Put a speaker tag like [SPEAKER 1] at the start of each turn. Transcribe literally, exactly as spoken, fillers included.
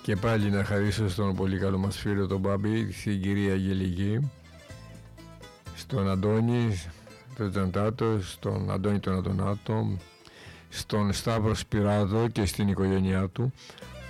[SPEAKER 1] Και πάλι να χαρίσω στον πολύ καλό μας φίλο τον Μπάμπη, στην κυρία Αγγελική, στον Αντώνη τον Τζαντάτο, στον Αντώνη τον Αντωνάτο, στον Σταύρο Σπυράδο και στην οικογένειά του,